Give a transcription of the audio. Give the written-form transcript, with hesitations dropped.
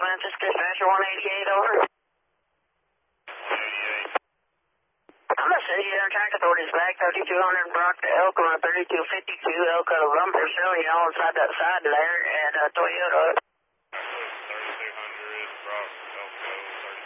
Memphis, dispatcher 188, over. I'm going to send you there, track authorities back, 3200 Brock to Elko, 3252 Elko, lumber, showing you all inside that side there, and Toyota.